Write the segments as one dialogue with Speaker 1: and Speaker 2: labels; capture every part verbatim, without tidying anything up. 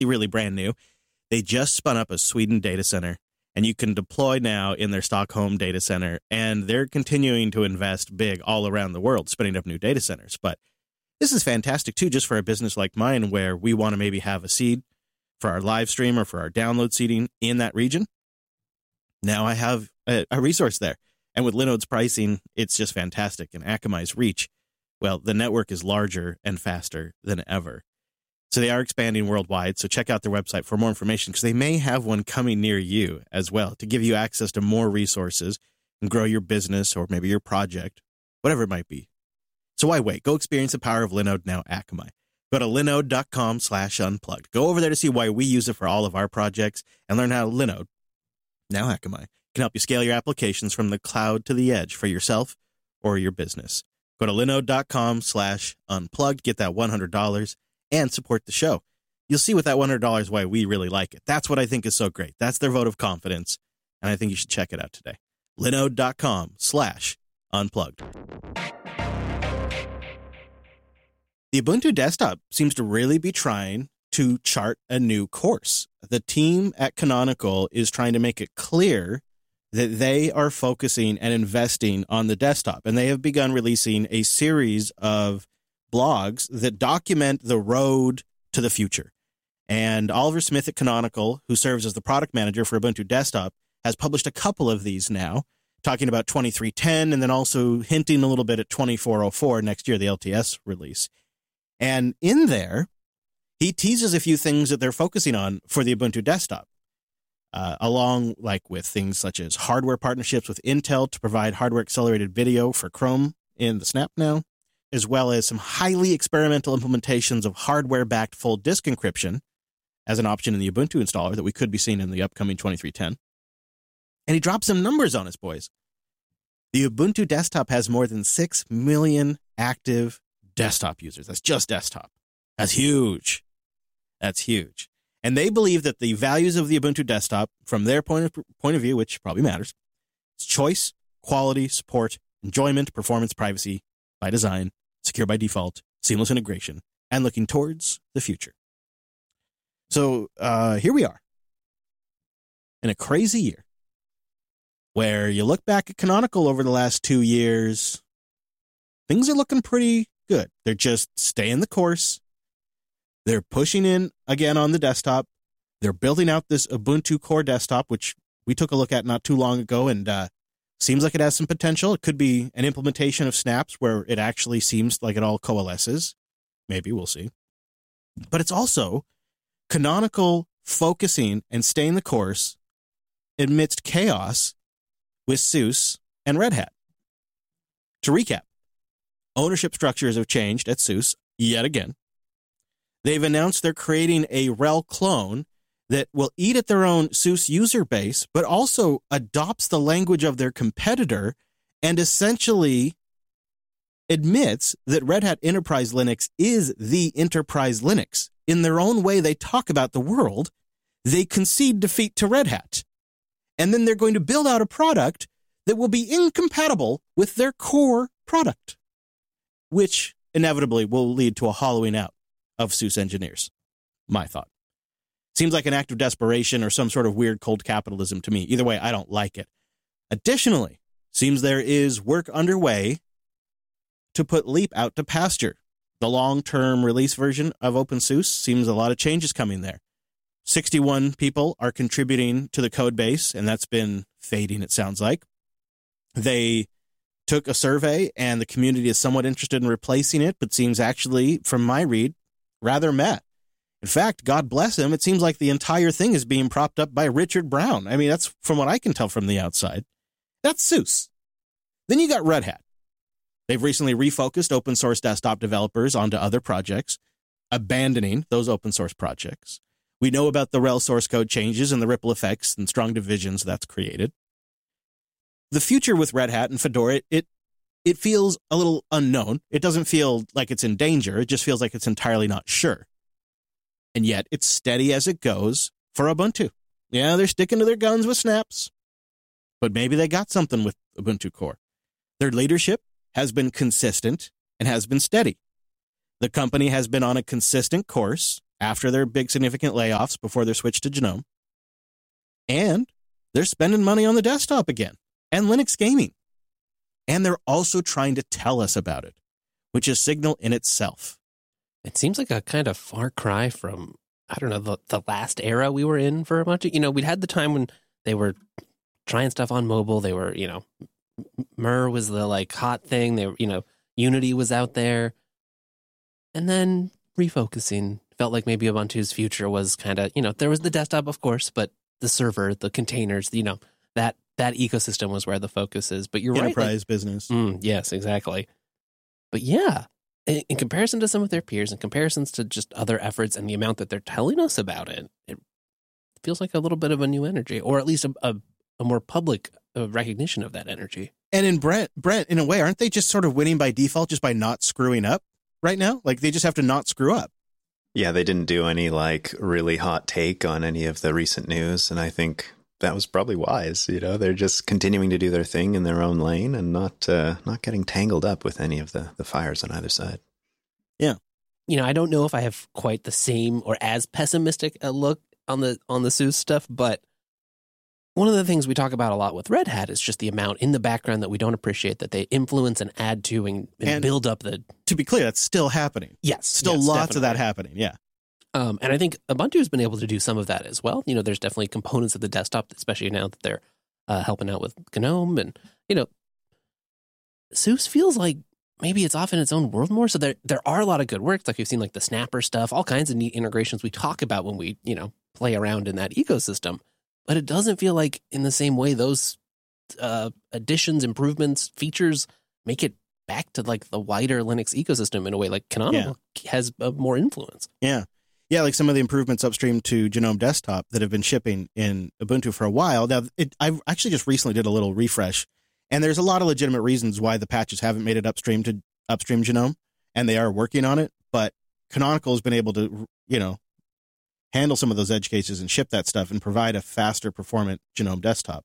Speaker 1: really brand new. They just spun up a Sweden data center, and you can deploy now in their Stockholm data center, and they're continuing to invest big all around the world, spinning up new data centers. But this is fantastic, too, just for a business like mine where we want to maybe have a seed for our live stream or for our download seeding in that region. Now I have a, a resource there. And with Linode's pricing, it's just fantastic. And Akamai's reach, well, the network is larger and faster than ever. So they are expanding worldwide. So check out their website for more information, because they may have one coming near you as well to give you access to more resources and grow your business or maybe your project, whatever it might be. So why wait? Go experience the power of Linode, now Akamai. Go to linode.com slash unplugged. Go over there to see why we use it for all of our projects and learn how Linode, now Akamai, can help you scale your applications from the cloud to the edge for yourself or your business. Go to linode.com slash unplugged, get that one hundred dollars, and support the show. You'll see with that one hundred dollars why we really like it. That's what I think is so great. That's their vote of confidence, and I think you should check it out today. linode.com slash unplugged. The Ubuntu desktop seems to really be trying to chart a new course. The team at Canonical is trying to make it clear that they are focusing and investing on the desktop, and they have begun releasing a series of blogs that document the road to the future. And Oliver Smith at Canonical, who serves as the product manager for Ubuntu Desktop, has published a couple of these now, talking about twenty-three ten and then also hinting a little bit at twenty-four oh four next year, the L T S release. And in there, he teases a few things that they're focusing on for the Ubuntu Desktop, uh, along like with things such as hardware partnerships with Intel to provide hardware-accelerated video for Chrome in the Snap now, as well as some highly experimental implementations of hardware-backed full disk encryption as an option in the Ubuntu installer that we could be seeing in the upcoming twenty-three ten. And he drops some numbers on us, boys. The Ubuntu Desktop has more than six million active desktop users. That's just desktop. That's huge. That's huge. And they believe that the values of the Ubuntu Desktop, from their point of, point of view, which probably matters, is choice, quality, support, enjoyment, performance, privacy by design, secure by default, seamless integration, and looking towards the future. So uh, here we are in a crazy year where you look back at Canonical over the last two years, things are looking pretty good. They're just staying the course. They're pushing in again on the desktop. They're building out this Ubuntu Core desktop, which we took a look at not too long ago, and uh, seems like it has some potential. It could be an implementation of Snaps where it actually seems like it all coalesces. Maybe, we'll see. But it's also Canonical focusing and staying the course amidst chaos with SUSE and Red Hat. To recap, ownership structures have changed at SUSE yet again. They've announced they're creating a RHEL clone that will eat at their own SUSE user base, but also adopts the language of their competitor and essentially admits that Red Hat Enterprise Linux is the enterprise Linux. In their own way they talk about the world, they concede defeat to Red Hat. And then they're going to build out a product that will be incompatible with their core product, which inevitably will lead to a hollowing out of SUSE engineers. My thought. Seems like an act of desperation or some sort of weird cold capitalism to me. Either way, I don't like it. Additionally, seems there is work underway to put Leap out to pasture. The long-term release version of OpenSUSE seems a lot of changes coming there. sixty-one people are contributing to the code base, and that's been fading, it sounds like. They took a survey, and the community is somewhat interested in replacing it, but seems actually, from my read, rather met. In fact, God bless him, it seems like the entire thing is being propped up by Richard Brown. I mean, that's from what I can tell from the outside. That's SUSE. Then you got Red Hat. They've recently refocused open source desktop developers onto other projects, abandoning those open source projects. We know about the RHEL source code changes and the ripple effects and strong divisions that's created. The future with Red Hat and Fedora, it, it it feels a little unknown. It doesn't feel like it's in danger. It just feels like it's entirely not sure. And yet it's steady as it goes for Ubuntu. Yeah, they're sticking to their guns with Snaps, but maybe they got something with Ubuntu Core. Their leadership has been consistent and has been steady. The company has been on a consistent course after their big significant layoffs before their switch to GNOME. And they're spending money on the desktop again and Linux gaming. And they're also trying to tell us about it, which is signal in itself.
Speaker 2: It seems like a kind of far cry from, I don't know, the, the last era we were in for a bunch of, you know, we'd had the time when they were trying stuff on mobile. They were, you know, M R was the like hot thing. They were, you know, Unity was out there. And then refocusing felt like maybe Ubuntu's future was kind of, you know, there was the desktop, of course, but the server, the containers, you know, that that ecosystem was where the focus is. But you're
Speaker 1: Enterprise
Speaker 2: right. Like,
Speaker 1: business.
Speaker 2: Mm, yes, exactly. But yeah, in, in comparison to some of their peers, in comparisons to just other efforts and the amount that they're telling us about it, it feels like a little bit of a new energy, or at least a, a, a more public uh, recognition of that energy.
Speaker 1: And in Brent, Brent, in a way, aren't they just sort of winning by default just by not screwing up right now? Like they just have to not screw up.
Speaker 3: Yeah, they didn't do any like really hot take on any of the recent news. And I think that was probably wise. You know, they're just continuing to do their thing in their own lane and not uh, not getting tangled up with any of the, the fires on either side.
Speaker 1: Yeah.
Speaker 2: You know, I don't know if I have quite the same or as pessimistic a look on the on the SUSE stuff, but one of the things we talk about a lot with Red Hat is just the amount in the background that we don't appreciate that they influence and add to and, and,
Speaker 1: And
Speaker 2: build up the...
Speaker 1: To be clear, that's still happening.
Speaker 2: Yes.
Speaker 1: Still
Speaker 2: yes,
Speaker 1: lots
Speaker 2: definitely.
Speaker 1: of that happening. Yeah.
Speaker 2: Um, and I think Ubuntu has been able to do some of that as well. You know, there's definitely components of the desktop, especially now that they're uh, helping out with GNOME. And, you know, SUSE feels like maybe it's off in its own world more. So there there are a lot of good works. Like we've seen like the Snapper stuff, all kinds of neat integrations we talk about when we, you know, play around in that ecosystem. But it doesn't feel like in the same way those uh, additions, improvements, features make it back to like the wider Linux ecosystem in a way like Canonical yeah. has uh, more influence.
Speaker 1: Yeah. Yeah, like some of the improvements upstream to GNOME Desktop that have been shipping in Ubuntu for a while. Now, it, I actually just recently did a little refresh, and there's a lot of legitimate reasons why the patches haven't made it upstream to upstream GNOME, and they are working on it. But Canonical has been able to, you know, handle some of those edge cases and ship that stuff and provide a faster performant GNOME Desktop.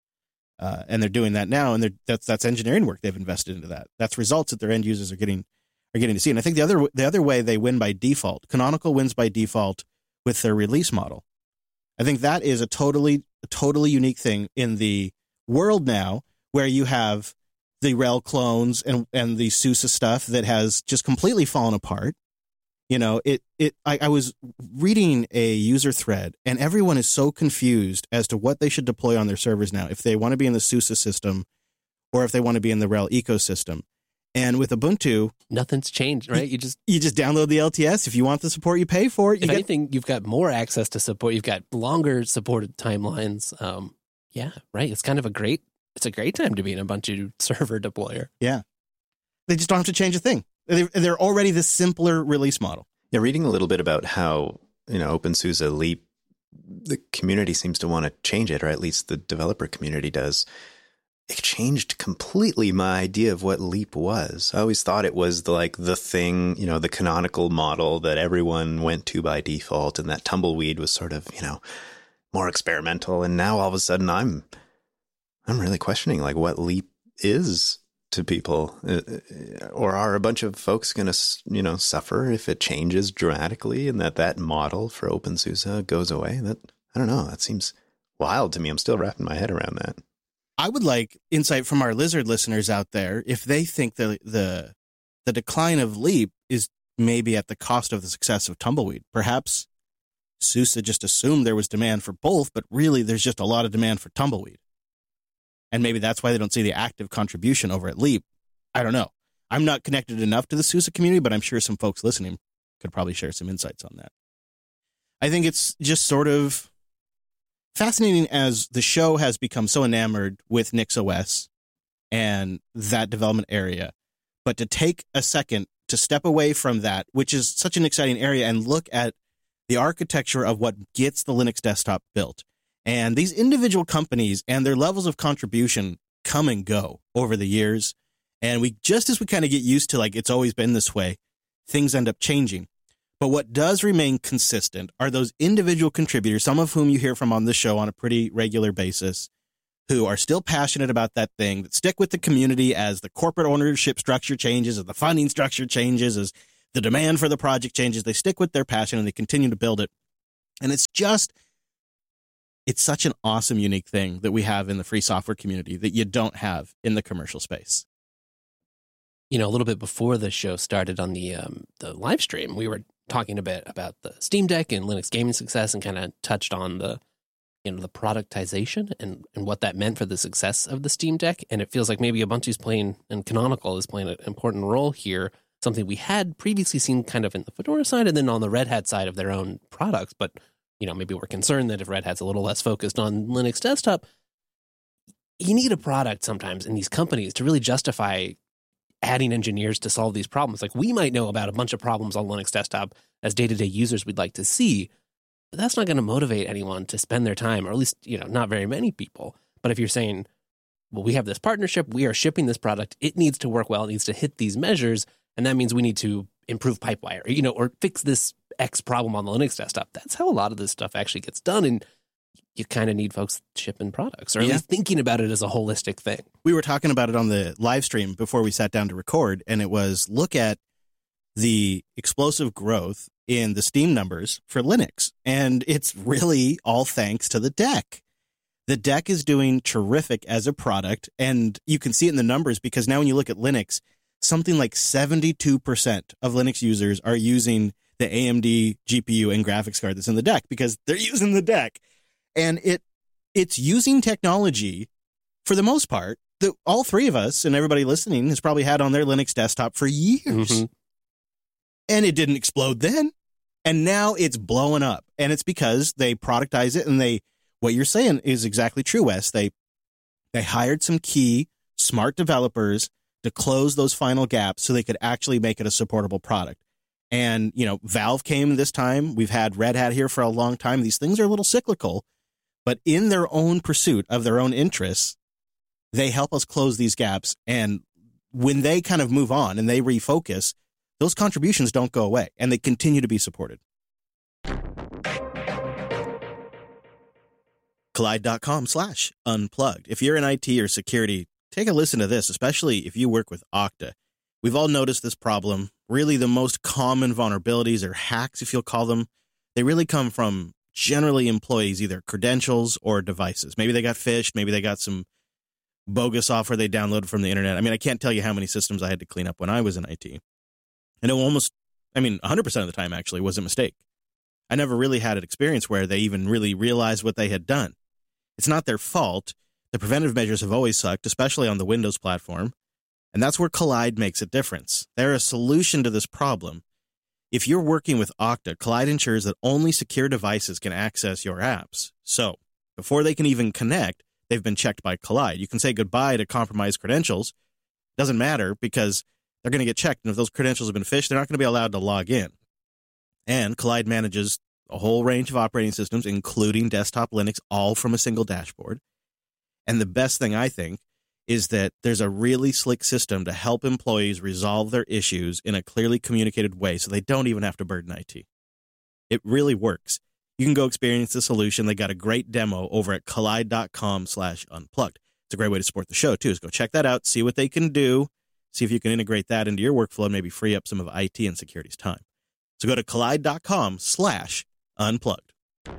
Speaker 1: Uh, and they're doing that now, and they're, that's that's engineering work they've invested into that. That's results that their end users are getting are getting to see. And I think the other the other way they win by default, Canonical wins by default with their release model. I think that is a totally a totally unique thing in the world now, where you have the Rel clones and and the SUSE stuff that has just completely fallen apart. You know, it it. I, I was reading a user thread, and everyone is so confused as to what they should deploy on their servers now, if they want to be in the SUSE system or if they want to be in the Rel ecosystem. And with Ubuntu,
Speaker 2: nothing's changed, right? You just
Speaker 1: you just download the L T S. If you want the support, you pay for it. You
Speaker 2: if
Speaker 1: get,
Speaker 2: anything, you've got more access to support. You've got longer supported timelines. Um, yeah, right. It's kind of a great. It's a great time to be an Ubuntu server deployer.
Speaker 1: Yeah, they just don't have to change a thing. They're, they're already the simpler release model.
Speaker 3: Yeah, reading a little bit about how, you know, OpenSUSE Leap, the community seems to want to change it, or at least the developer community does. It changed completely my idea of what Leap was. I always thought it was the, like the thing, you know, the canonical model that everyone went to by default, and that Tumbleweed was sort of, you know, more experimental. And now all of a sudden I'm, I'm really questioning like what Leap is to people, or are a bunch of folks going to, you know, suffer if it changes dramatically and that that model for OpenSUSE goes away? That, I don't know. That seems wild to me. I'm still wrapping my head around that.
Speaker 1: I would like insight from our Lizard listeners out there if they think the the the decline of Leap is maybe at the cost of the success of Tumbleweed. Perhaps SUSE just assumed there was demand for both, but really there's just a lot of demand for Tumbleweed. And maybe that's why they don't see the active contribution over at Leap. I don't know. I'm not connected enough to the SUSE community, but I'm sure some folks listening could probably share some insights on that. I think it's just sort of fascinating as the show has become so enamored with NixOS and that development area. But to take a second to step away from that, which is such an exciting area, and look at the architecture of what gets the Linux desktop built. And these individual companies and their levels of contribution come and go over the years. And we, just as we kind of get used to, like, it's always been this way, things end up changing. But what does remain consistent are those individual contributors, some of whom you hear from on the show on a pretty regular basis, who are still passionate about that thing, that stick with the community as the corporate ownership structure changes, as the funding structure changes, as the demand for the project changes. They stick with their passion and they continue to build it. And it's just, it's such an awesome, unique thing that we have in the free software community that you don't have in the commercial space.
Speaker 2: You know, a little bit before the show started on the um, the live stream, we were talking a bit about the Steam Deck and Linux gaming success, and kind of touched on the, you know, the productization and, and what that meant for the success of the Steam Deck. And it feels like maybe Ubuntu's playing, and Canonical is playing an important role here, something we had previously seen kind of in the Fedora side and then on the Red Hat side of their own products. But, you know, maybe we're concerned that if Red Hat's a little less focused on Linux desktop, you need a product sometimes in these companies to really justify adding engineers to solve these problems. Like, we might know about a bunch of problems on Linux desktop as day-to-day users we'd like to see, but that's not going to motivate anyone to spend their time, or at least, you know, not very many people. But if you're saying, well, we have this partnership, we are shipping this product, it needs to work well, it needs to hit these measures, and that means we need to improve Pipewire, you know, or fix this X problem on the Linux desktop. That's how a lot of this stuff actually gets done. And you kind of need folks shipping products, or at
Speaker 1: Yeah.
Speaker 2: least thinking about it as a holistic thing.
Speaker 1: We were talking about it on the live stream before we sat down to record, and it was, look at the explosive growth in the Steam numbers for Linux. And it's really all thanks to the deck. The deck is doing terrific as a product, and you can see it in the numbers, because now when you look at Linux, something like seventy-two percent of Linux users are using the A M D G P U and graphics card that's in the deck, because they're using the deck. And it it's using technology, for the most part, that all three of us and everybody listening has probably had on their Linux desktop for years.
Speaker 2: Mm-hmm.
Speaker 1: And it didn't explode then. And now it's blowing up. And it's because they productize it, and they, what you're saying is exactly true, Wes. They they hired some key smart developers to close those final gaps so they could actually make it a supportable product. And, you know, Valve came this time. We've had Red Hat here for a long time. These things are a little cyclical, but in their own pursuit of their own interests, they help us close these gaps. And when they kind of move on and they refocus, those contributions don't go away, and they continue to be supported. Collide.com slash unplugged. If you're in I T or security, take a listen to this, especially if you work with Okta. We've all noticed this problem. Really, the most common vulnerabilities, or hacks, if you'll call them, they really come from generally employees, either credentials or devices. Maybe they got phished. Maybe they got some bogus software they downloaded from the internet. I mean, I can't tell you how many systems I had to clean up when I was in I T. And it almost, I mean, one hundred percent of the time, actually, was a mistake. I never really had an experience where they even really realized what they had done. It's not their fault. The preventive measures have always sucked, especially on the Windows platform. And that's where Collide makes a difference. They're a solution to this problem. If you're working with Okta, Collide ensures that only secure devices can access your apps. So before they can even connect, they've been checked by Collide. You can say goodbye to compromised credentials. Doesn't matter, because they're going to get checked. And if those credentials have been phished, they're not going to be allowed to log in. And Collide manages a whole range of operating systems, including desktop Linux, all from a single dashboard. And the best thing, I think, is that there's a really slick system to help employees resolve their issues in a clearly communicated way, so they don't even have to burden I T. It really works. You can go experience the solution. They got a great demo over at collide.com slash unplugged. It's a great way to support the show, too, is go check that out, see what they can do, see if you can integrate that into your workflow, and maybe free up some of I T and security's time. So go to collide.com slash unplugged.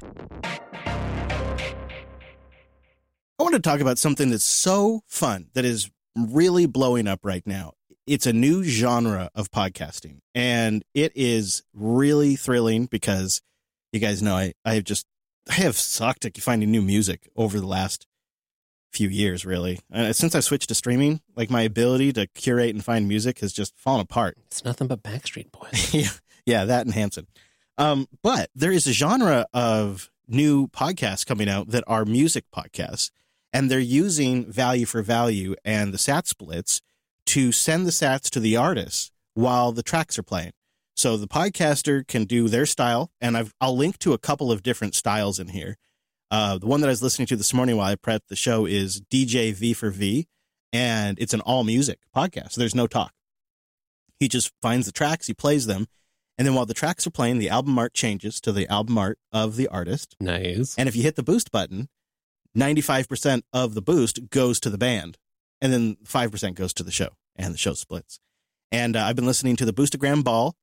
Speaker 1: I want to talk about something that's so fun, that is really blowing up right now. It's a new genre of podcasting, and it is really thrilling because you guys know I, I have just, I have sucked at finding new music over the last few years, really. Uh, since I switched to streaming, like, my ability to curate and find music has just fallen apart.
Speaker 2: It's nothing but Backstreet Boys.
Speaker 1: yeah, yeah, that and Hanson. Um, but there is a genre of new podcasts coming out that are music podcasts. And they're using value for value and the sat splits to send the sats to the artists while the tracks are playing. So the podcaster can do their style, and I've, I'll link to a couple of different styles in here. Uh, the one that I was listening to this morning while I prepped the show is D J V for V, and it's an all music podcast. So there's no talk. He just finds the tracks, he plays them, and then while the tracks are playing, the album art changes to the album art of the artist.
Speaker 2: Nice.
Speaker 1: And if you hit the boost button, ninety-five percent of the boost goes to the band, and then five percent goes to the show, and the show splits. And uh, I've been listening to the Boostagram Ball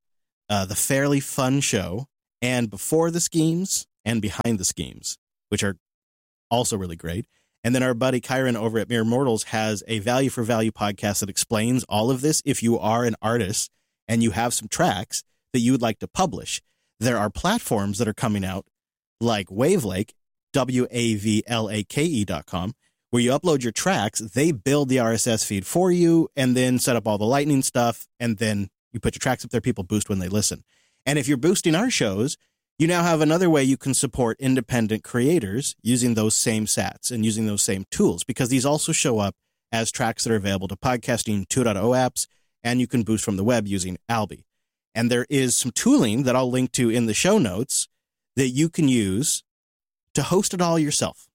Speaker 1: uh, the Fairly Fun Show, and Before the Schemes and Behind the Schemes, which are also really great. And then our buddy Kyron over at Mere Mortals has a Value for Value podcast that explains all of this. If you are an artist and you have some tracks that you would like to publish, there are platforms that are coming out like Wavelake, W A V L A K E dot com, where you upload your tracks, they build the R S S feed for you, and then set up all the lightning stuff, and then you put your tracks up there, people boost when they listen. And if you're boosting our shows, you now have another way you can support independent creators using those same sats and using those same tools, because these also show up as tracks that are available to Podcasting two point oh apps, and you can boost from the web using Alby. And there is some tooling that I'll link to in the show notes that you can use to host it all yourself.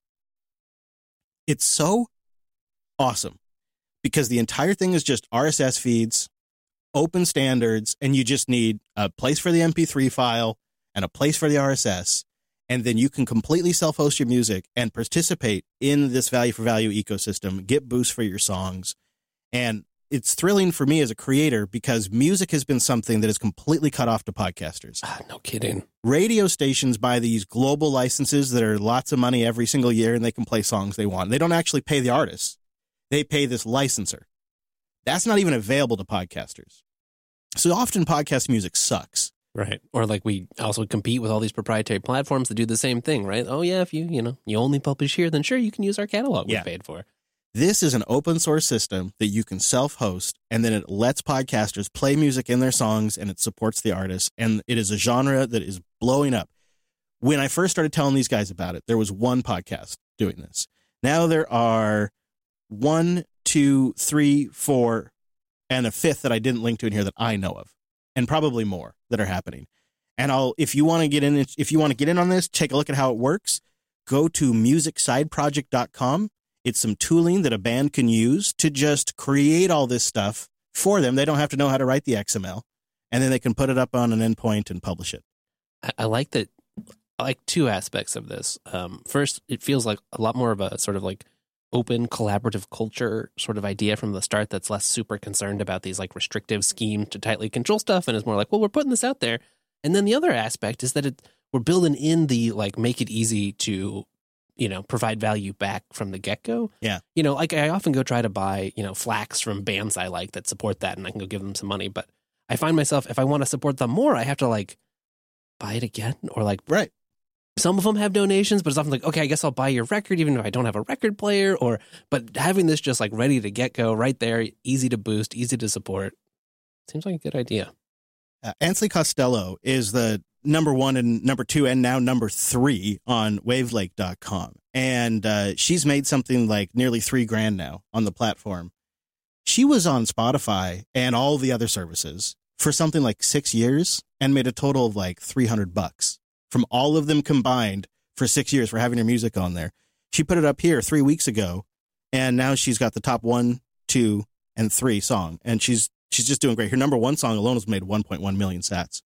Speaker 1: It's so awesome because the entire thing is just R S S feeds, open standards, and you just need a place for the M P three file and a place for the R S S, and then you can completely self-host your music and participate in this value for value ecosystem, get boosts for your songs. And it's thrilling for me as a creator because music has been something that is completely cut off to podcasters.
Speaker 2: Ah, no kidding.
Speaker 1: Radio stations buy these global licenses that are lots of money every single year, and they can play songs they want. They don't actually pay the artists. They pay this licenser. That's not even available to podcasters. So often podcast music sucks.
Speaker 2: Right. Or like we also compete with all these proprietary platforms that do the same thing, right? Oh yeah, if you, you know, you only publish here, then sure, you can use our catalog we
Speaker 1: yeah.
Speaker 2: paid for.
Speaker 1: This is an open source system that you can self-host, and then it lets podcasters play music in their songs, and it supports the artists, and it is a genre that is blowing up. When I first started telling these guys about it, there was one podcast doing this. Now there are one, two, three, four, and a fifth that I didn't link to in here that I know of, and probably more that are happening. And I'll, if you want to get in, if you want to get in on this, take a look at how it works. Go to music side project dot com. It's some tooling that a band can use to just create all this stuff for them. They don't have to know how to write the X M L, and then they can put it up on an endpoint and publish it.
Speaker 2: I, I like that. I like two aspects of this. Um, first, it feels like a lot more of a sort of like open collaborative culture sort of idea from the start that's less super concerned about these like restrictive scheme to tightly control stuff, and is more like, well, we're putting this out there. And then the other aspect is that it, we're building in the like make it easy to, you know, provide value back from the get-go.
Speaker 1: Yeah.
Speaker 2: You know, like I often go try to buy, you know, flags from bands I like that support that, and I can go give them some money. But I find myself, if I want to support them more, I have to like buy it again, or like,
Speaker 1: right.
Speaker 2: Some of them have donations, but it's often like, okay, I guess I'll buy your record, even if I don't have a record player, or, but having this just like ready to get go right there, easy to boost, easy to support, seems like a good idea.
Speaker 1: Uh, Ansley Costello is the number one and number two and now number three on wavelake dot com. And uh, she's made something like nearly three grand now on the platform. She was on Spotify and all the other services for something like six years and made a total of like three hundred bucks from all of them combined for six years for having her music on there. She put it up here three weeks ago, and now she's got the top one, two, and three song. And she's she's just doing great. Her number one song alone has made one point one million sats.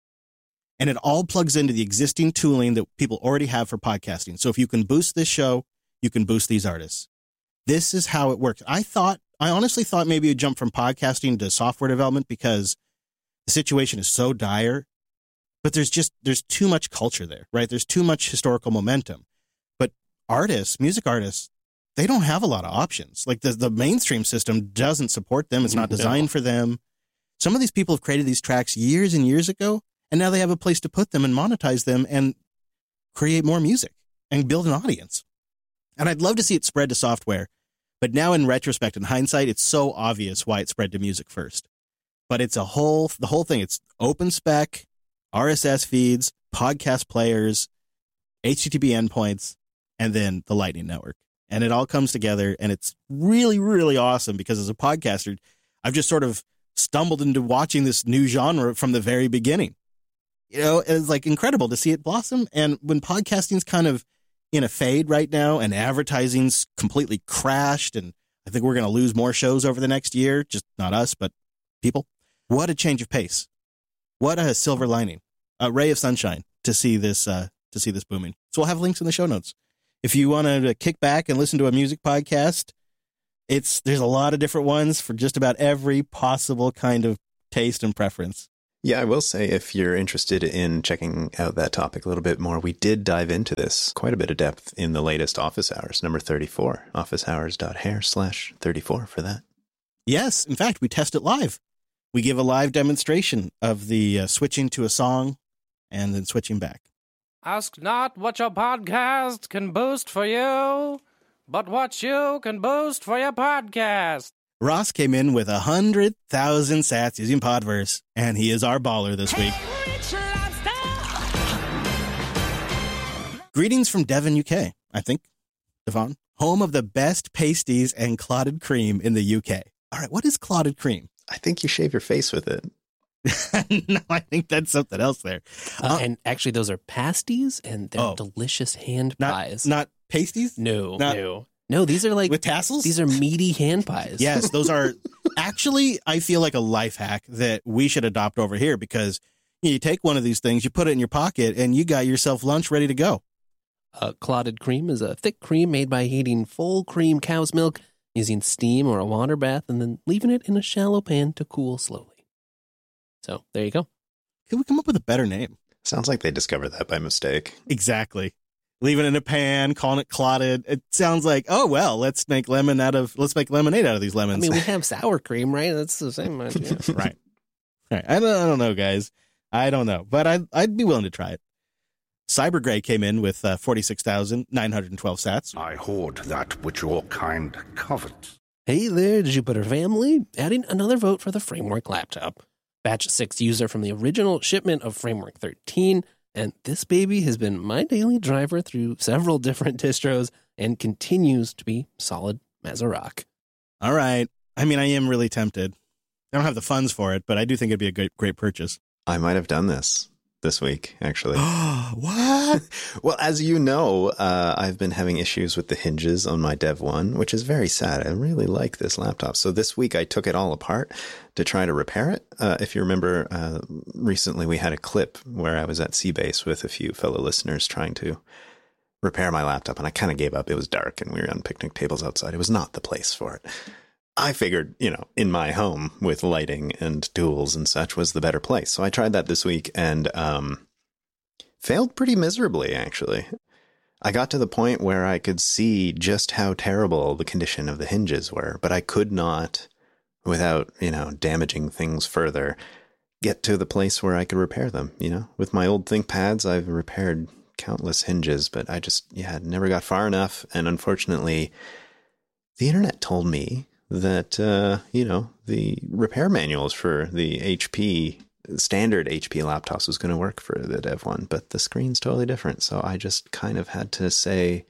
Speaker 1: And it all plugs into the existing tooling that people already have for podcasting. So if you can boost this show, you can boost these artists. This is how it works. I thought, I honestly thought maybe you'd jump from podcasting to software development because the situation is so dire, but there's just, there's too much culture there, right? There's too much historical momentum. But artists, music artists, they don't have a lot of options. Like the, the mainstream system doesn't support them. It's not designed for them. Some of these people have created these tracks years and years ago, and now they have a place to put them and monetize them and create more music and build an audience. And I'd love to see it spread to software. But now in retrospect, in hindsight, it's so obvious why it spread to music first. But it's a whole, the whole thing. It's open spec, R S S feeds, podcast players, H T T P endpoints, and then the Lightning Network. And it all comes together, and it's really, really awesome because as a podcaster, I've just sort of stumbled into watching this new genre from the very beginning. You know, it's like incredible to see it blossom. And when podcasting's kind of in a fade right now and advertising's completely crashed, and I think we're going to lose more shows over the next year, just not us, but people. What a change of pace. What a silver lining, a ray of sunshine to see this, uh, to see this booming. So we'll have links in the show notes. If you want to kick back and listen to a music podcast, it's, there's a lot of different ones for just about every possible kind of taste and preference.
Speaker 3: Yeah, I will say, if you're interested in checking out that topic a little bit more, we did dive into this quite a bit of depth in the latest Office Hours, number thirty-four, officehours.hair slash 34 for that.
Speaker 1: Yes, in fact, we test it live. We give a live demonstration of the uh, switching to a song and then switching back.
Speaker 4: Ask not what your podcast can boost for you, but what you can boost for your podcast.
Speaker 1: Ross came in with one hundred thousand sats using Podverse, and he is our baller this week. Greetings from Devon, U K, I think, Devon. Home of the best pasties and clotted cream in the U K. All right, what is clotted cream?
Speaker 3: I think you shave your face with it.
Speaker 1: No, I think that's something else there.
Speaker 2: Uh,
Speaker 1: Uh,
Speaker 2: and actually, those are pasties, and they're
Speaker 1: Oh.
Speaker 2: delicious hand
Speaker 1: not,
Speaker 2: pies.
Speaker 1: Not pasties?
Speaker 2: no,
Speaker 1: not-
Speaker 2: no. No, these are like,
Speaker 1: With tassels?
Speaker 2: these are meaty hand pies.
Speaker 1: Yes, those are actually, I feel like a life hack that we should adopt over here, because you take one of these things, you put it in your pocket, and you got yourself lunch ready to go.
Speaker 2: Uh, clotted cream is a thick cream made by heating full cream cow's milk, using steam or a water bath, and then leaving it in a shallow pan to cool slowly. So there you go.
Speaker 1: Could we come up with a better name?
Speaker 3: Sounds like they discovered that by mistake.
Speaker 1: Exactly. Leaving it in a pan, calling it clotted. It sounds like, oh, well, let's make lemon out of, let's make lemonade out of these
Speaker 2: I
Speaker 1: lemons.
Speaker 2: mean, we have sour cream, right? That's the same idea.
Speaker 1: Right. Right. I don't, I don't know, guys. I don't know, but I'd, I'd be willing to try it. Cyber Gray came in with uh, forty-six thousand nine hundred twelve sats.
Speaker 5: I hoard that which your kind covet.
Speaker 2: Hey there, Jupiter family. Adding another vote for the Framework laptop. Batch six user from the original shipment of Framework thirteen. And this baby has been my daily driver through several different distros and continues to be solid as a rock.
Speaker 1: All right. I mean, I am really tempted. I don't have the funds for it, but I do think it'd be a great, great purchase.
Speaker 3: I might have done this this week, actually.
Speaker 1: What?
Speaker 3: Well, as you know, uh, I've been having issues with the hinges on my Dev one, which is very sad. I really like this laptop. So this week I took it all apart to try to repair it. Uh, if you remember, uh, recently we had a clip where I was at Seabase with a few fellow listeners trying to repair my laptop, and I kind of gave up. It was dark and we were on picnic tables outside. It was not the place for it. I figured, you know, in my home with lighting and tools and such was the better place. So I tried that this week and um, failed pretty miserably, actually. I got to the point where I could see just how terrible the condition of the hinges were, but I could not, without, you know, damaging things further, get to the place where I could repair them, you know? With my old ThinkPads, I've repaired countless hinges, but I just, yeah, never got far enough. And unfortunately, the internet told me that, uh, you know, the repair manuals for the H P, standard H P laptops was going to work for the Dev one, but the screen's totally different. So I just kind of had to say,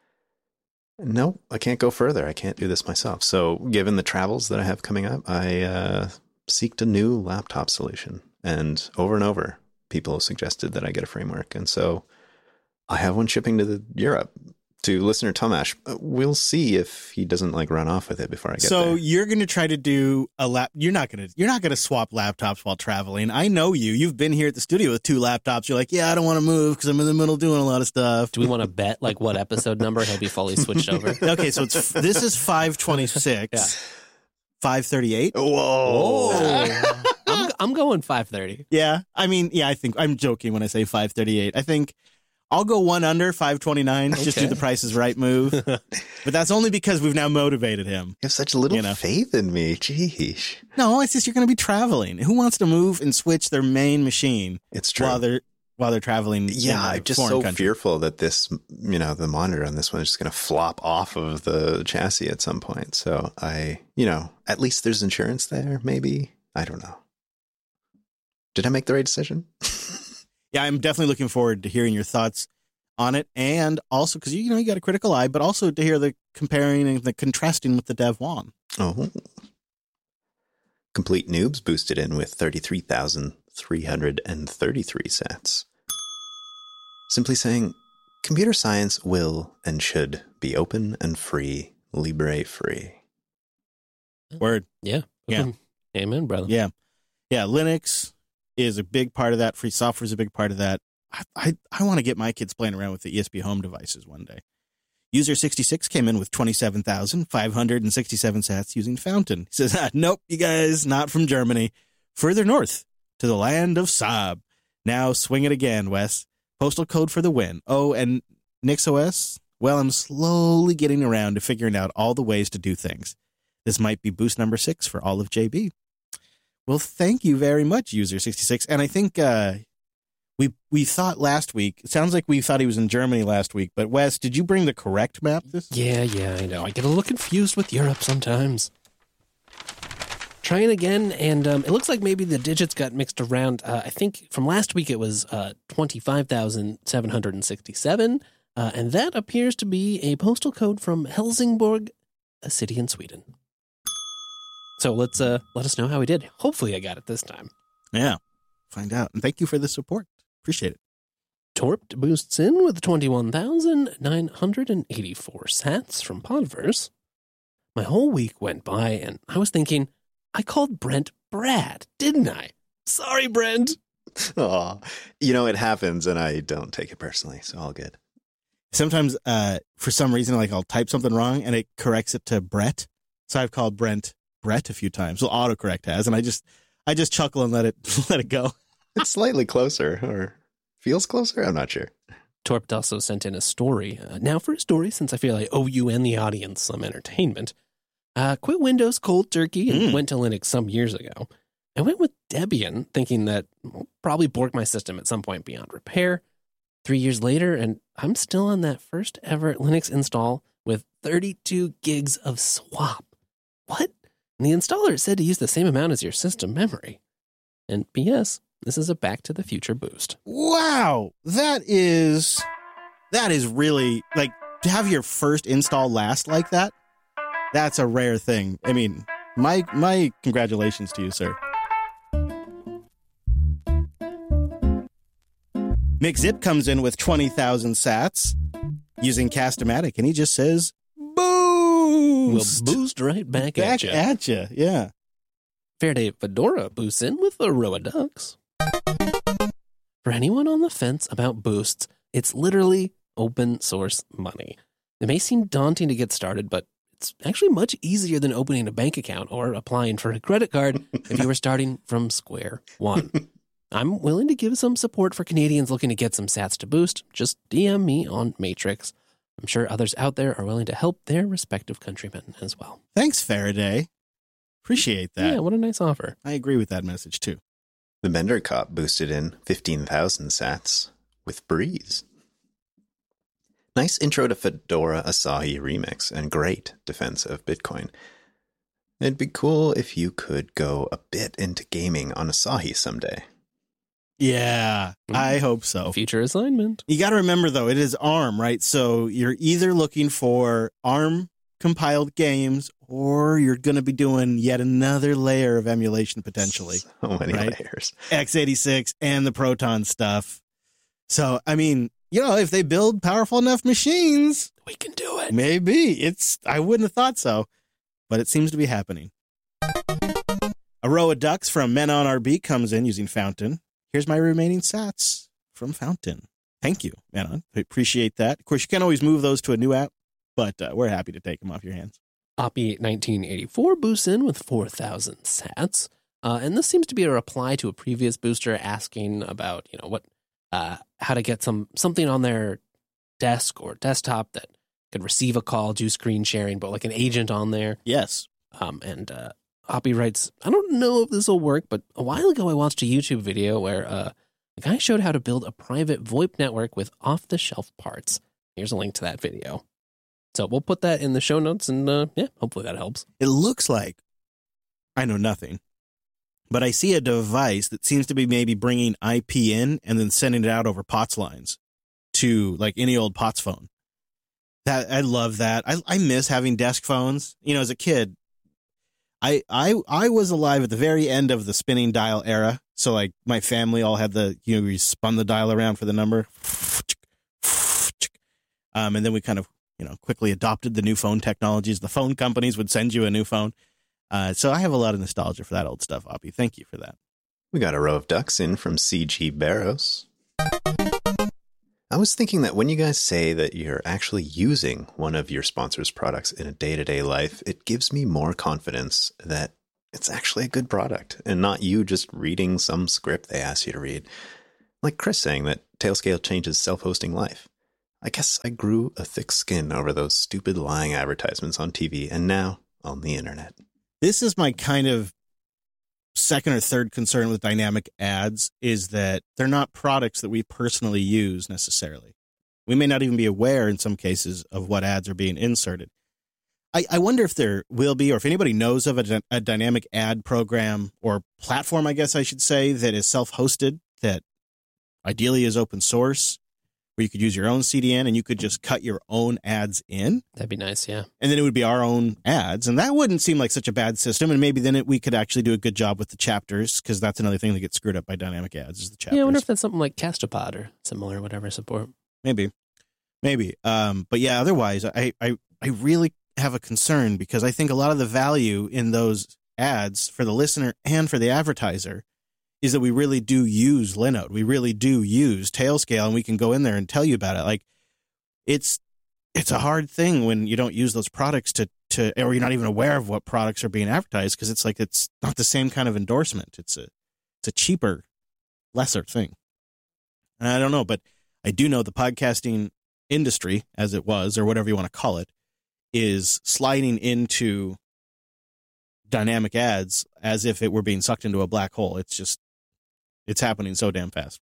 Speaker 3: no, I can't go further. I can't do this myself. So given the travels that I have coming up, I uh, seeked a new laptop solution. And over and over, people have suggested that I get a Framework. And so I have one shipping to the Europe. To listener Tomash, we'll see if he doesn't like run off with it before I get
Speaker 1: So
Speaker 3: there.
Speaker 1: you're going to try to do a lap. You're not going to, you're not going to swap laptops while traveling. I know you, you've been here at the studio with two laptops. You're like, yeah, I don't want to move because I'm in the middle doing a lot of stuff.
Speaker 2: Do we want to bet like what episode number he'll be fully switched over?
Speaker 1: Okay. So it's, this is five twenty-six,
Speaker 2: Yeah.
Speaker 1: five thirty-eight.
Speaker 3: Whoa.
Speaker 2: Oh, I'm, I'm going five thirty.
Speaker 1: Yeah. I mean, yeah, I think I'm joking when I say five thirty-eight. I think I'll go one under five twenty-nine. Just do
Speaker 2: Okay.
Speaker 1: the Price is Right move. But that's only because we've now motivated him.
Speaker 3: You have such little
Speaker 1: You know.
Speaker 3: faith in me. Jeez.
Speaker 1: No, it's just you're going to be traveling. Who wants to move and switch their main machine
Speaker 3: It's true.
Speaker 1: while they're while they're traveling?
Speaker 3: Yeah,
Speaker 1: in a
Speaker 3: I'm just
Speaker 1: foreign
Speaker 3: so
Speaker 1: country?
Speaker 3: fearful that this, you know, the monitor on this one is just going to flop off of the chassis at some point. So I, you know, at least there's insurance there, maybe. I don't know. Did I make the right decision?
Speaker 1: Yeah, I'm definitely looking forward to hearing your thoughts on it, and also because you know you got a critical eye, but also to hear the comparing and the contrasting with the Dev one.
Speaker 3: Oh. Complete Noobs boosted in with thirty-three thousand three hundred thirty-three sats. Simply saying, computer science will and should be open and free, libre free.
Speaker 1: Word,
Speaker 2: Yeah.
Speaker 1: Yeah.
Speaker 2: Amen, brother.
Speaker 1: yeah, yeah. Linux is a big part of that. Free software is a big part of that. I I, I want to get my kids playing around with the E S P home devices one day. User sixty-six came in with twenty-seven thousand five hundred sixty-seven sats using Fountain. He says, ah, nope, you guys, not from Germany. Further north to the land of Saab. Now swing it again, Wes. Postal code for the win. Oh, and NixOS? Well, I'm slowly getting around to figuring out all the ways to do things. This might be boost number six for all of J B. Well, thank you very much, user sixty-six. And I think uh, we we thought last week, it sounds like we thought he was in Germany last week, but Wes, did you bring the correct map this?
Speaker 2: Yeah, yeah, I know. I get a little confused with Europe sometimes. Trying again, and um, it looks like maybe the digits got mixed around. Uh, I think from last week it was uh, twenty-five thousand seven hundred sixty-seven, uh, and that appears to be a postal code from Helsingborg, a city in Sweden. So let's uh, let us know how we did. Hopefully I got it this time.
Speaker 1: Yeah, find out. And thank you for the support. Appreciate it.
Speaker 2: Torpt boosts in with twenty-one thousand nine hundred eighty-four sats from Podverse. My whole week went by, and I was thinking, I called Brent Brad, didn't I? Sorry, Brent.
Speaker 3: Aw, you know, it happens, and I don't take it personally, so all good.
Speaker 1: Sometimes, uh, for some reason, like I'll type something wrong, and it corrects it to Brett. So I've called Brent Brett a few times. Well, autocorrect has, and I just, I just chuckle and let it, let it go.
Speaker 3: It's slightly closer, or feels closer. I'm not sure.
Speaker 2: Torpt also sent in a story. Uh, now for a story, since I feel I owe you and the audience some entertainment. Uh, quit Windows cold turkey and
Speaker 1: Mm.
Speaker 2: went to Linux some years ago. I went with Debian, thinking that I'll probably bork my system at some point beyond repair. Three years later, and I'm still on that first ever Linux install with thirty-two gigs of swap. What? And the installer said to use the same amount as your system memory. And P S, this is a Back to the Future boost.
Speaker 1: Wow, that is, that is really, like, to have your first install last like that, that's a rare thing. I mean, my my congratulations to you, sir. McZip comes in with twenty thousand sats using Cast-O-Matic, and he just says, boost!
Speaker 2: We'll boost right back,
Speaker 1: Back
Speaker 2: at you.
Speaker 1: at you, yeah.
Speaker 2: Faraday Fedora boosts in with a row of ducks. For anyone on the fence about boosts, it's literally open source money. It may seem daunting to get started, but it's actually much easier than opening a bank account or applying for a credit card if you were starting from square one. I'm willing to give some support for Canadians looking to get some sats to boost. Just D M me on Matrix. I'm sure others out there are willing to help their respective countrymen as well.
Speaker 1: Thanks, Faraday. Appreciate that.
Speaker 2: Yeah, what a nice offer.
Speaker 1: I agree with that message, too.
Speaker 3: The Bender Cop boosted in fifteen thousand sats with Breeze. Nice intro to Fedora Asahi Remix and great defense of Bitcoin. It'd be cool if you could go a bit into gaming on Asahi someday.
Speaker 1: Yeah, I hope so.
Speaker 2: Future assignment.
Speaker 1: You got to remember, though, it is ARM, right? So you're either looking for ARM-compiled games or you're going to be doing yet another layer of emulation, potentially.
Speaker 3: So many
Speaker 1: right?
Speaker 3: layers.
Speaker 1: x eighty-six and the Proton stuff. So, I mean, you know, if they build powerful enough machines,
Speaker 2: We can do it.
Speaker 1: maybe. It's. I wouldn't have thought so, but it seems to be happening. A row of ducks from Men on Our Beat comes in using Fountain. Here's my remaining sats from Fountain. Thank you, Menon. I appreciate that. Of course, you can't always move those to a new app, but uh, we're happy to take them off your hands.
Speaker 2: Oppie nineteen eighty-four boosts in with four thousand sats. Uh, and this seems to be a reply to a previous booster asking about, you know, what, uh, how to get some something on their desk or desktop that could receive a call, do screen sharing, but like an agent on there.
Speaker 1: Yes.
Speaker 2: Um, and uh, Oppie writes, I don't know if this will work, but a while ago I watched a YouTube video where uh, a guy showed how to build a private VoIP network with off-the-shelf parts. Here's a link to that video. So we'll put that in the show notes, and uh, yeah, hopefully that helps.
Speaker 1: It looks like, I know nothing, but I see a device that seems to be maybe bringing I P in and then sending it out over P O T S lines to like any old P O T S phone. That I love that. I, I miss having desk phones. You know, as a kid, I, I, I was alive at the very end of the spinning dial era. So like my family all had the, you know, we spun the dial around for the number. Um, and then we kind of, you know, quickly adopted the new phone technologies. The phone companies would send you a new phone. Uh, so I have a lot of nostalgia for that old stuff, Oppie. Thank you for that.
Speaker 3: We got a row of ducks in from C G Barros. I was thinking that when you guys say that you're actually using one of your sponsor's products in a day-to-day life, it gives me more confidence that it's actually a good product and not you just reading some script they asked you to read. Like Chris saying that Tailscale changes self-hosting life. I guess I grew a thick skin over those stupid lying advertisements on T V and now on the internet.
Speaker 1: This is my kind of second or third concern with dynamic ads, is that they're not products that we personally use necessarily. We may not even be aware in some cases of what ads are being inserted. I, I wonder if there will be, or if anybody knows of a, a dynamic ad program or platform, I guess I should say, that is self-hosted, that ideally is open source, where you could use your own C D N and you could just cut your own ads in.
Speaker 2: That'd be nice, yeah.
Speaker 1: And then it would be our own ads. And that wouldn't seem like such a bad system. And maybe then it, we could actually do a good job with the chapters, because that's another thing that gets screwed up by dynamic ads is the chapters.
Speaker 2: Yeah, I wonder if that's something like Castopod or similar, whatever support.
Speaker 1: Maybe. Maybe. Um, but yeah, otherwise, I, I, I really have a concern, because I think a lot of the value in those ads for the listener and for the advertiser is that we really do use Linode. We really do use Tailscale, and we can go in there and tell you about it. Like, it's it's a hard thing when you don't use those products to, to or you're not even aware of what products are being advertised, because it's like it's not the same kind of endorsement. It's a it's a cheaper, lesser thing. And I don't know, but I do know the podcasting industry, as it was, or whatever you want to call it, is sliding into dynamic ads as if it were being sucked into a black hole. It's just, it's happening so damn fast.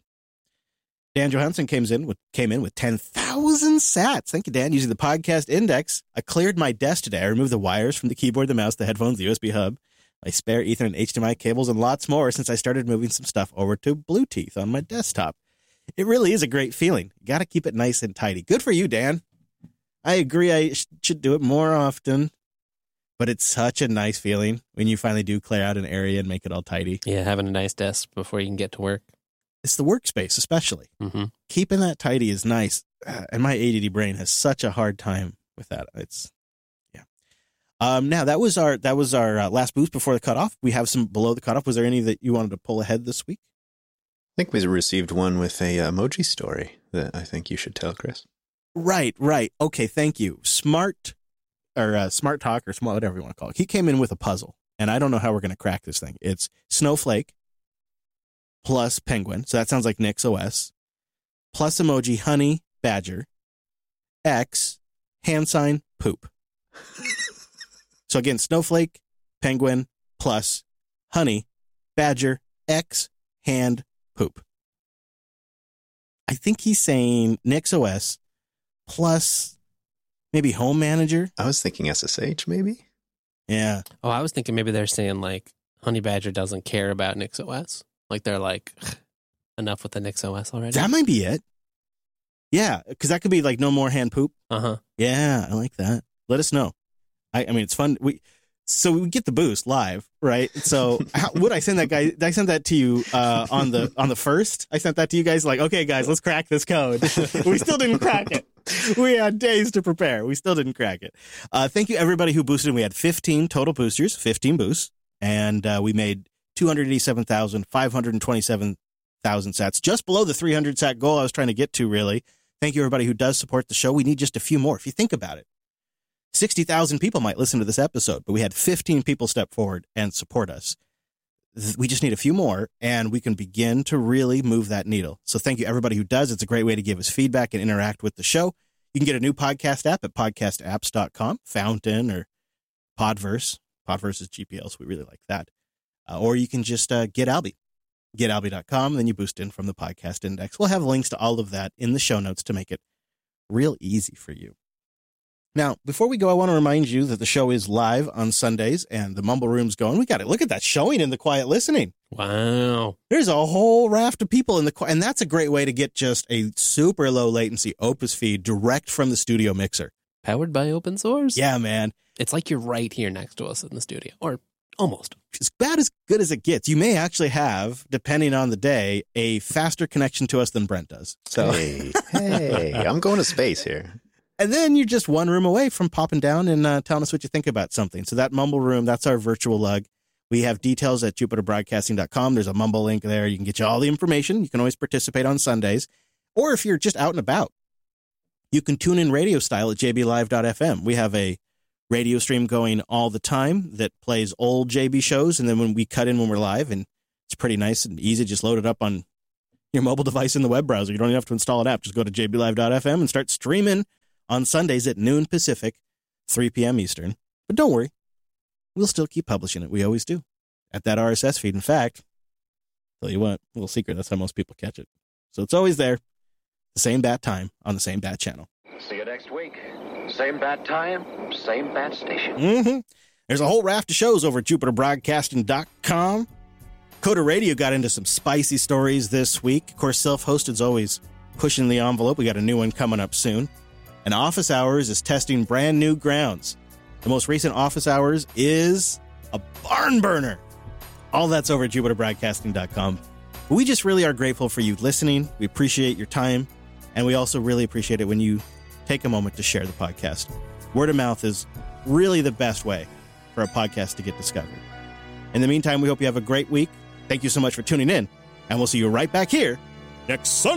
Speaker 1: Dan Johansson came in with came in with ten thousand sats. Thank you, Dan. Using the podcast index, I cleared my desk today. I removed the wires from the keyboard, the mouse, the headphones, the U S B hub, my spare Ethernet and H D M I cables, and lots more since I started moving some stuff over to Bluetooth on my desktop. It really is a great feeling. You got to keep it nice and tidy. Good for you, Dan. I agree. I sh- should do it more often. But it's such a nice feeling when you finally do clear out an area and make it all tidy.
Speaker 2: Yeah, having a nice desk before you can get to work.
Speaker 1: It's the workspace, especially.
Speaker 2: Mm-hmm.
Speaker 1: Keeping that tidy is nice. Uh, and my A D D brain has such a hard time with that. It's, yeah. Um, now, that was our that was our uh, last boost before the cutoff. We have some below the cutoff. Was there any that you wanted to pull ahead this week?
Speaker 3: I think we received one with a emoji story that I think you should tell, Chris.
Speaker 1: Right, right. Okay, thank you. Smart, or uh, Smart Talk, or smart, whatever you want to call it. He came in with a puzzle, and I don't know how we're going to crack this thing. It's Snowflake plus Penguin, so that sounds like Nix O S, plus emoji honey badger, X, hand sign poop. So again, Snowflake, Penguin, plus honey badger, X, hand poop. I think he's saying Nix O S plus maybe Home Manager.
Speaker 3: I was thinking S S H, maybe?
Speaker 1: Yeah.
Speaker 2: Oh, I was thinking maybe they're saying, like, Honey Badger doesn't care about Nix O S. Like, they're like, enough with the Nix O S already.
Speaker 1: That might be it. Yeah, because that could be like no more hand poop.
Speaker 2: Uh-huh.
Speaker 1: Yeah, I like that. Let us know. I, I mean, it's fun. We So we get the boost live, right? So how, would I send that guy? Did I send that to you uh, on the on the first? I sent that to you guys like, okay, guys, let's crack this code. We still didn't crack it. We had days to prepare. We still didn't crack it. Uh, thank you, everybody who boosted. We had fifteen total boosters, fifteen boosts, and uh, we made two hundred eighty-seven thousand five hundred twenty-seven thousand sats, just below the three hundred sat goal I was trying to get to, really. Thank you, everybody who does support the show. We need just a few more. If you think about it, sixty thousand people might listen to this episode, but we had fifteen people step forward and support us. We just need a few more, and we can begin to really move that needle. So thank you, everybody who does. It's a great way to give us feedback and interact with the show. You can get a new podcast app at podcast apps dot com, Fountain or Podverse. Podverse is G P L, so we really like that. Uh, or you can just uh, get Alby, get alby dot com, then you boost in from the podcast index. We'll have links to all of that in the show notes to make it real easy for you. Now, before we go, I want to remind you that the show is live on Sundays and the Mumble Room's going. We got it. Look at that showing in the Quiet Listening.
Speaker 2: Wow.
Speaker 1: There's a whole raft of people in the and that's a great way to get just a super low latency Opus feed direct from the studio mixer.
Speaker 2: Powered by open source.
Speaker 1: Yeah, man.
Speaker 2: It's like you're right here next to us in the studio, or almost.
Speaker 1: It's about as good as it gets. You may actually have, depending on the day, a faster connection to us than Brent does. So,
Speaker 3: hey, hey, I'm going to space here.
Speaker 1: And then you're just one room away from popping down and uh, telling us what you think about something. So that Mumble Room, that's our virtual lug. We have details at jupiter broadcasting dot com. There's a Mumble link there. You can get you all the information. You can always participate on Sundays. Or if you're just out and about, you can tune in radio style at j b live dot f m. We have a radio stream going all the time that plays old J B shows, and then when we cut in when we're live, and it's pretty nice and easy. Just load it up on your mobile device in the web browser. You don't even have to install an app. Just go to j b live dot f m and start streaming on Sundays at noon Pacific, three p.m. Eastern. But don't worry, we'll still keep publishing it. We always do at that R S S feed. In fact, tell you what, a little secret, that's how most people catch it. So it's always there, the same bat time on the same bat channel.
Speaker 6: See you next week. Same bat time, same bat station.
Speaker 1: Mm-hmm. There's a whole raft of shows over at jupiter broadcasting dot com. Coda Radio got into some spicy stories this week. Of course, self-hosted's always pushing the envelope. We got a new one coming up soon. And Office Hours is testing brand new grounds. The most recent Office Hours is a barn burner. All that's over at jupiter broadcasting dot com. We just really are grateful for you listening. We appreciate your time. And we also really appreciate it when you take a moment to share the podcast. Word of mouth is really the best way for a podcast to get discovered. In the meantime, we hope you have a great week. Thank you so much for tuning in, and we'll see you right back here next Sunday.